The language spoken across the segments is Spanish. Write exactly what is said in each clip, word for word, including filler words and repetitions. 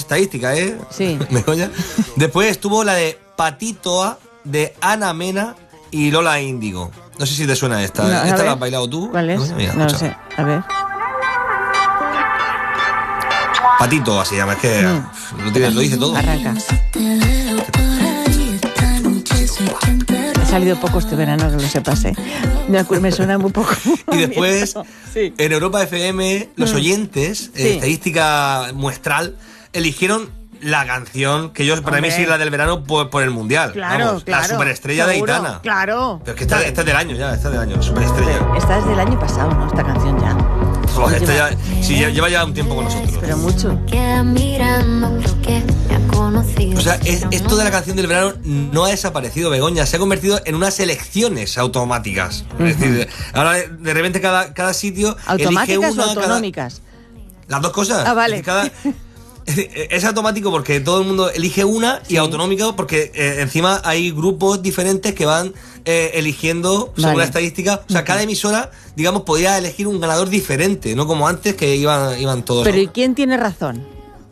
estadística, ¿eh? Sí. Begoña. Después estuvo la de Patitoa, de Ana Mena y Lola Índigo. No sé si te suena esta. No, ¿Esta ver. la has bailado tú? ¿Cuál es? Mira, no lo escucha. sé. A ver. Patitoa se llama, es que mm. lo, tiene, lo dice todo. Arranca. Ha salido poco este verano, que lo sepas, ¿eh? Me, acuerdo, me suena muy poco. Y después, sí. en Europa F M, los oyentes, sí. eh, estadística muestral, eligieron la canción que yo, para Hombre. mí, sí es la del verano por, por el mundial. Claro, Vamos, claro. La superestrella seguro, de Aitana. Claro. Pero es que esta, esta es del año ya, esta es del año, superestrella. Esta es del año pasado, ¿no? Esta canción ya. Oh, esta ya, sí, lleva ya un tiempo con nosotros. Pero mucho. O sea, es, esto de la canción del verano no ha desaparecido, Begoña. Se ha convertido en unas elecciones automáticas. Uh-huh. Es decir, ahora de repente cada, cada sitio ¿automáticas elige una, o autonómicas? Cada, las dos cosas. Ah, vale. Cada, es automático porque todo el mundo elige una y sí. autonómico porque eh, encima hay grupos diferentes que van eh, eligiendo según vale. la estadística. O sea, uh-huh. cada emisora, digamos, podía elegir un ganador diferente, no como antes que iban, iban todos. Pero ¿y quién tiene razón?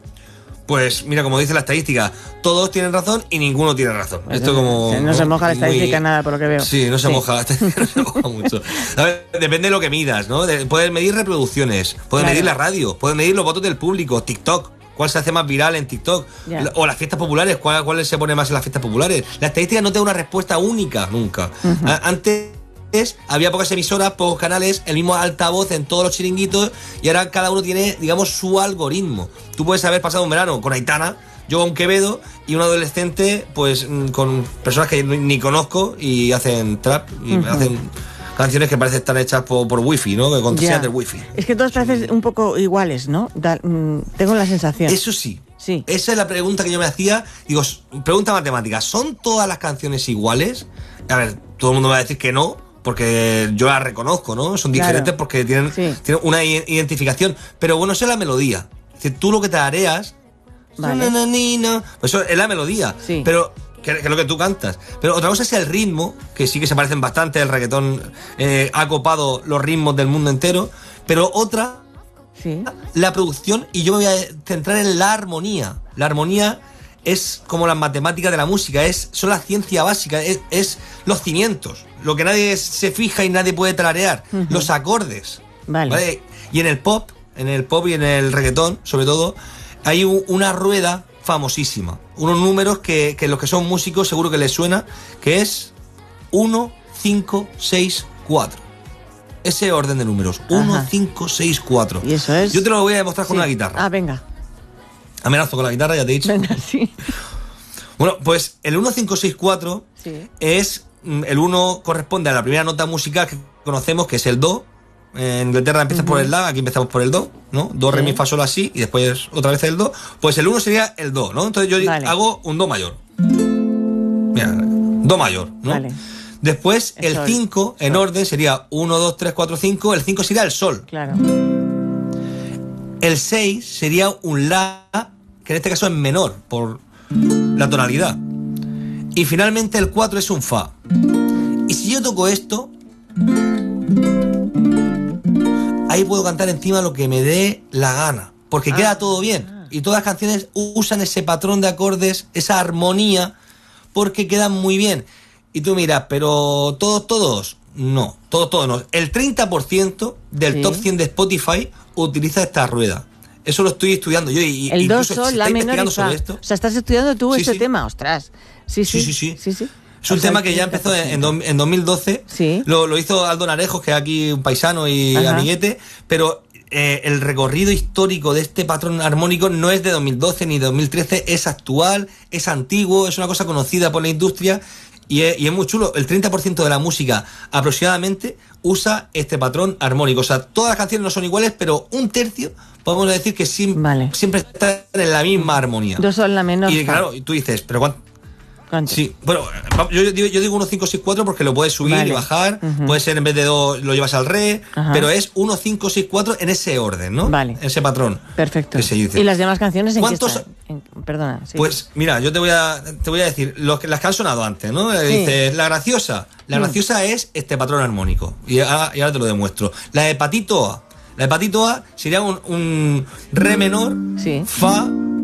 Pues mira, como dice la estadística, todos tienen razón y ninguno tiene razón. Pues Esto como no se moja la estadística muy... nada, por lo que veo. Sí, no se sí. moja, la estadística no se moja mucho. A ver, depende de lo que midas, ¿no? De, puedes medir reproducciones, puedes claro. medir la radio, puedes medir los votos del público, TikTok. ¿Cuál se hace más viral en TikTok? Yeah. O las fiestas populares, ¿cuál, ¿cuál se pone más en las fiestas populares? La estadística no te da una respuesta única, nunca. Uh-huh. Antes había pocas emisoras, pocos canales, el mismo altavoz en todos los chiringuitos y ahora cada uno tiene, digamos, su algoritmo. Tú puedes haber pasado un verano con Aitana, yo con Quevedo y un adolescente, pues con personas que ni conozco y hacen trap y uh-huh. hacen canciones que parecen estar hechas por, por wifi, ¿no? Que contestan del wifi. Es que todos parecen un poco iguales, ¿no? Da, mm, tengo la sensación. Eso sí. Sí. Esa es la pregunta que yo me hacía. Digo, pregunta matemática, ¿son todas las canciones iguales? A ver, todo el mundo me va a decir que no, porque yo las reconozco, ¿no? Son diferentes claro. porque tienen, sí. tienen una identificación. Pero bueno, esa es la melodía. Es decir, tú lo que te tareas, vale. pues eso es la melodía. Sí. Pero que, que es lo que tú cantas. Pero otra cosa es el ritmo, que sí que se parecen bastante. El reggaetón eh, ha copado los ritmos del mundo entero. Pero otra, sí. la producción, y yo me voy a centrar en la armonía. La armonía es como las matemáticas de la música, es son la ciencia básica, es, es los cimientos, lo que nadie se fija y nadie puede tararear, uh-huh. los acordes. Vale. ¿Vale? Y en el pop, en el pop y en el reggaetón, sobre todo, hay un, una rueda famosísima, unos números que, que los que son músicos seguro que les suena, que es uno, cinco, seis, cuatro. Ese orden de números, uno, cinco, seis, cuatro. ¿Y eso es? Yo te lo voy a demostrar con sí. una guitarra. Ah, venga. Amenazo con la guitarra, ya te he dicho. Venga, sí. Bueno, pues el uno, cinco, seis, cuatro sí. es... El uno corresponde a la primera nota musical que conocemos, que es el do. En Inglaterra empiezas uh-huh. por el la, aquí empezamos por el do, ¿no? Do, sí. re, mi, fa, sol, así, y después otra vez el do. Pues el uno sería el do, ¿no? Entonces yo vale. hago un do mayor. Mira, do mayor, ¿no? Vale. Después el cinco, en sol. orden, sería uno, dos, tres, cuatro, cinco. El cinco sería el sol. Claro. El seis sería un la, que en este caso es menor, por la tonalidad. Y finalmente el cuatro es un fa. Y si yo toco esto, ahí puedo cantar encima lo que me dé la gana, porque ah, queda todo bien. Ah. Y todas las canciones usan ese patrón de acordes, esa armonía, porque quedan muy bien. Y tú miras, pero todos, todos, no, todos, todos no. El treinta por ciento del sí. top cien de Spotify utiliza esta rueda. Eso lo estoy estudiando yo. Y, el do, sol, la menor y fa. Esto. O sea, estás estudiando tú sí, este sí. tema, ostras. Sí, sí, sí. sí, sí. sí, sí. Es un o sea, tema que ya empezó en, en, en dos mil doce. Sí. Lo, lo hizo Aldo Narejos, que es aquí un paisano y Ajá. amiguete. Pero eh, el recorrido histórico de este patrón armónico no es de dos mil doce ni de dos mil trece. Es actual, es antiguo, es una cosa conocida por la industria. Y es, y es muy chulo. El treinta por ciento de la música aproximadamente usa este patrón armónico. O sea, todas las canciones no son iguales, pero un tercio podemos decir que siempre, vale. siempre están en la misma armonía. Dos son la menor. Y claro, y tú dices, pero ¿cuánto? ¿Cuánto? Sí, bueno, yo, yo, yo digo uno, cinco, seis, cuatro porque lo puedes subir vale. y bajar. Uh-huh. Puede ser en vez de do lo llevas al re, uh-huh. pero es uno, cinco, seis, cuatro en ese orden, ¿no? Vale. Ese patrón. Perfecto. Que se dice. ¿Y las demás canciones en ¿Cuántos? qué están? En, perdona. Sí. Pues mira, yo te voy a te voy a decir los que, las que han sonado antes, ¿no? Sí. Dices, la graciosa. La graciosa mm. es este patrón armónico. Y ahora, y ahora te lo demuestro. La de Patito A. La de Patito A sería un, un re menor, sí. fa,